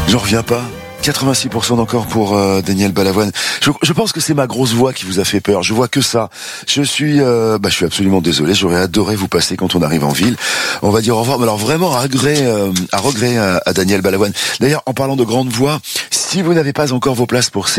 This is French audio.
J'en reviens pas. 86% d'encore pour Daniel Balavoine. Je pense que c'est ma grosse voix qui vous a fait peur. Je vois que ça. Je suis absolument désolé. J'aurais adoré vous passer quand on arrive en ville. On va dire au revoir. Mais alors vraiment à regret à Daniel Balavoine. D'ailleurs, en parlant de grande voix, si vous n'avez pas encore vos places pour